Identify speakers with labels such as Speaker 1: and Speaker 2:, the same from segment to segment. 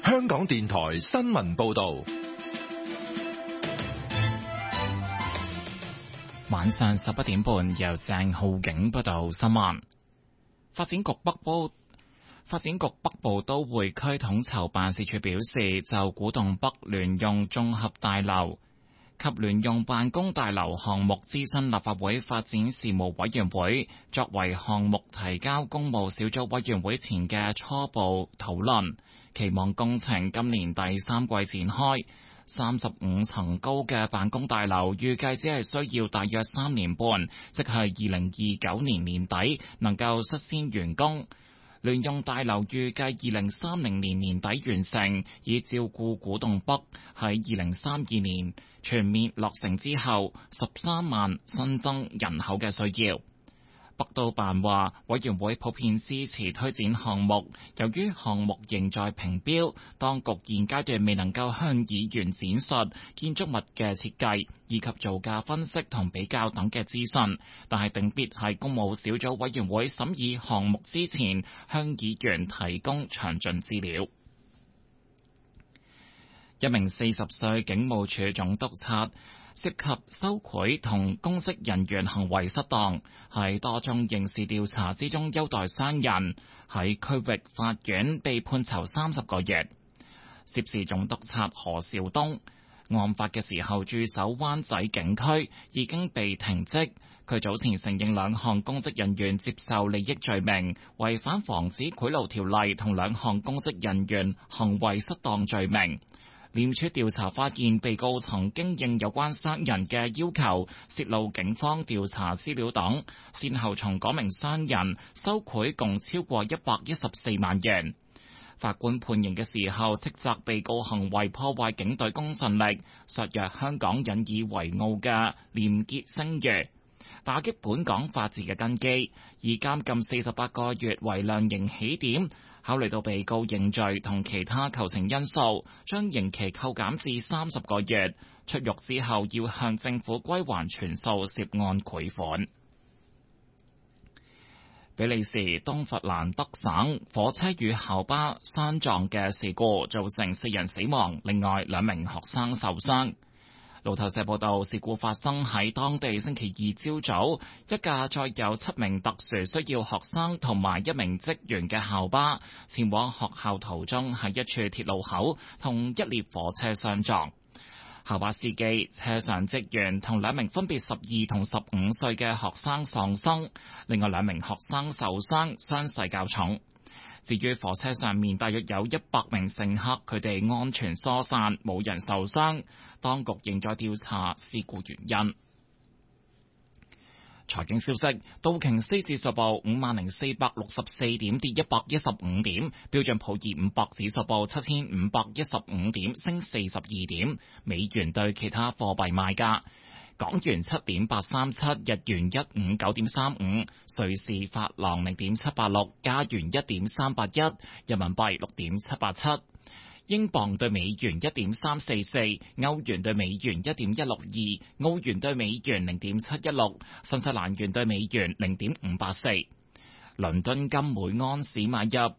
Speaker 1: 香港電台新聞報道。
Speaker 2: 晚上11點半，由鄭浩景報道新聞。發展局北部都會區統籌辦事處表示，就古洞北聯用綜合大樓及聯用辦公大樓項目諮詢立法會發展事務委員會，作為項目提交公務小組委員會前嘅初步討論，期望工程今年第三季展開。35層高嘅辦公大樓預計只係需要大約3年半，即係2029年年底能夠率先完工。聯用大樓預計2030年年底完成，以照顧古洞北喺2032年全面落成之後13萬新增人口嘅需要。北都辦話，委員會普遍支持推展項目，由於項目仍在評標，當局現階段未能夠向議員展述建築物嘅設計以及造價分析同比較等嘅資訊，但係定必喺公務小組委員會審議項目之前，向議員提供詳盡資料。一名40歲警務處總督察涉及收賄同公職人員行為失當，喺多宗刑事調查之中優待商人，喺區域法院被判囚30個月。涉事總督察何兆東，案發嘅時候駐守灣仔警區，已經被停職。佢早前承認2項公職人員接受利益罪名，違反防止賄賂條例同2項公職人員行為失當罪名。廉署調查發現，被告曾經應有關商人嘅要求，泄露警方調查資料等，先後從嗰名商人收賄共超過114萬元。法官判刑嘅時候，斥責被告行為破壞警隊公信力，削弱香港引以為傲嘅廉潔聲譽，打擊本港法治嘅根基，以監禁48個月為量刑起點。考慮到被告認罪同其他求情因素，將刑期扣減至30個月。出獄之後要向政府歸還全數涉案賄款。比利時東弗蘭德省火車與校巴相撞嘅事故造成4人死亡，另外2名學生受傷。路透社報道，事故發生喺當地星期2朝早，一架載有7名特殊需要學生同埋1名職員嘅校巴前往學校途中，喺一處鐵路口同一列火車相撞。校巴司機、車上職員同2名分別12同15歲嘅學生喪生，另外2名學生受傷，傷勢較重。至於火車上面大約有100名乘客，佢哋安全疏散，冇人受傷。當局仍在調查事故原因。財經消息，道瓊斯指數報50,464點，跌115點；標準普爾500指數報7,515點，升42點。美元對其他貨幣賣價：港元7.837，日元159.35，瑞士法郎0.786，加元1.381，人民幣6.787。英鎊對美元1.344，歐元對美元1.162，澳元對美元0.716，新西蘭元對美元0.584。倫敦金每安士買入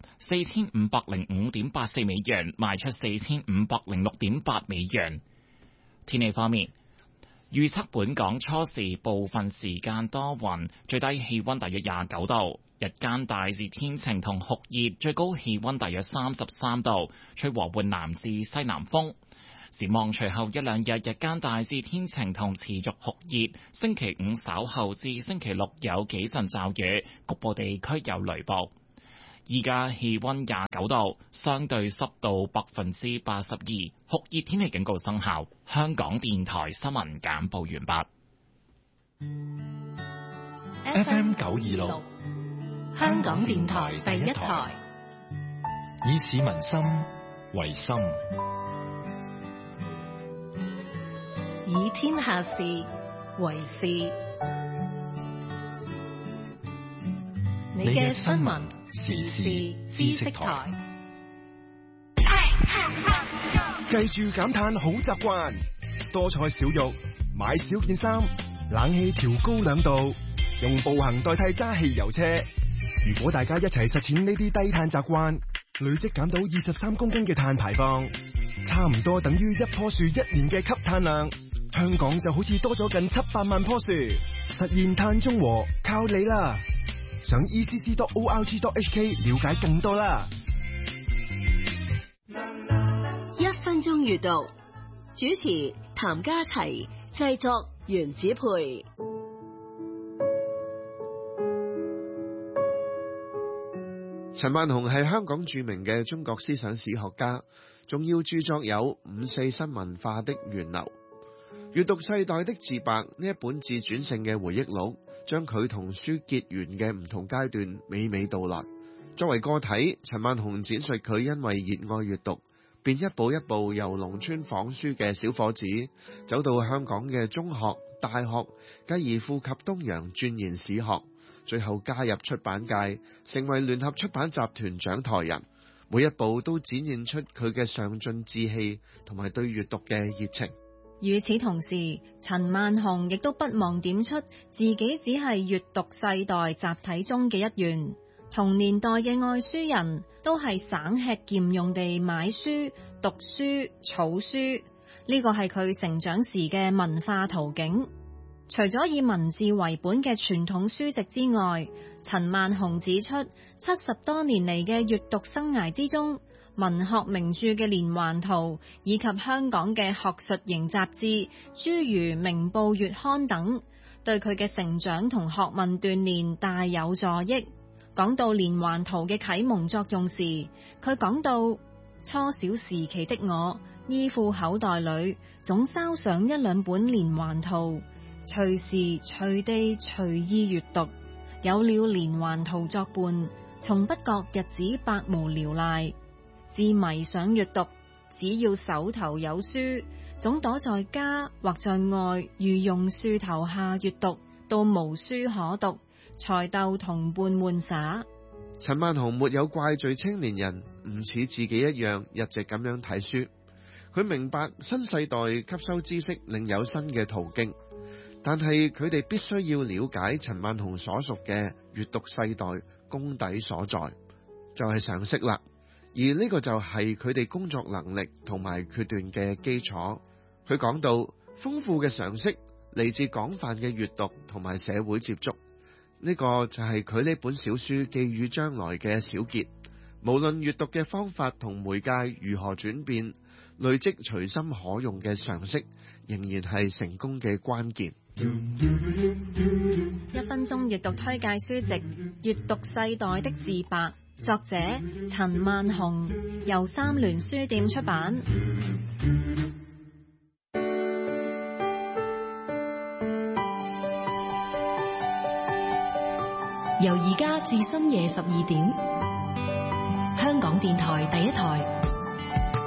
Speaker 2: 4505.84美元，賣出4506.8美元。天氣方面，預測本港初時部分時間多雲，最低氣溫大約29度，日間大致天晴同酷熱，最高氣溫大約33度，吹和緩南至西南風。展望隨後1-2日，日間大致天晴同持續酷熱，星期5稍後至星期6有幾陣驟雨，局部地區有雷暴。依家氣溫29度，相對濕度82%，酷熱天氣警告生效。香港電台新聞簡報完
Speaker 1: 畢。FM 926，
Speaker 3: 香港電台第一台，
Speaker 1: 以市民心為心，
Speaker 3: 以天下事為事。你嘅新聞時事知識台，
Speaker 4: 記住減碳好習慣，多菜少肉，買少件衫，冷氣調高2度，用步行代替揸汽油車。如果大家一齊實踐呢啲低碳習慣， 累積減到23公斤嘅碳排放，差唔多等於一棵樹1年嘅吸碳量。香港就好似多咗近700萬棵樹，實現碳中和靠你啦！上 ECC.org.hk 了解更多啦。
Speaker 3: 1分鐘閱讀，主持譚家齊，製作袁子培。
Speaker 5: 陳萬雄係香港著名嘅中國思想史學家，重要著作有《5·4新文化的源流》。閱讀世代的自白呢一本自傳性嘅回憶錄，將佢同書結緣嘅唔同階段娓娓道來。作為個體，陳萬雄展述佢因為熱愛閱讀，便一步一步由農村訪書嘅小伙子，走到香港嘅中學、大學，繼而負笈東洋鑽研史學，最後加入出版界，成為聯合出版集團掌台人。每一步都展現出佢嘅上進志氣同埋對閱讀嘅熱情。
Speaker 6: 與此同時，陳萬雄亦都不忘點出自己只係閱讀世代集體中嘅一員。同年代嘅愛書人都係省吃儉用地買書、讀書、儲書，呢個係佢成長時嘅文化途徑。除咗以文字為本嘅傳統書籍之外，陳萬雄指出，70多年嚟嘅閱讀生涯之中，文學名著嘅連環圖以及香港嘅學術型雜誌，諸如明報月刊等，對佢嘅成長同學問鍛煉大有助益。講到連環圖嘅啟蒙作用時，佢講到初小時期的我，衣褲口袋裏總捎上1-2本連環圖，隨時隨地隨意閱讀，有了連環圖作伴，從不覺日子百無聊賴。自迷上閱讀，只要手頭有書，總躲在家或在外御用樹頭下閱讀，到無書可讀，才鬥同伴玩耍。
Speaker 5: 陳萬雄沒有怪罪青年人唔似自己一樣日夕咁樣睇書，佢明白新世代吸收知識另有新嘅途徑，但係佢哋必須要了解陳萬雄所屬嘅閱讀世代功底所在，就係常識啦。而呢個就係佢哋工作能力同埋決斷嘅基礎。佢講到，豐富嘅常識嚟自廣泛嘅閱讀同埋社會接觸，呢個就係佢呢本小書寄予將來嘅小結。無論閱讀嘅方法同媒介如何轉變，累積隨心可用嘅常識仍然係成功嘅關鍵。
Speaker 6: 1分鐘閱讀推介書籍《閱讀世代的自白》，作者陳萬雄，由三聯書店出版。
Speaker 3: 由而家至深夜12點，香港電台第一台。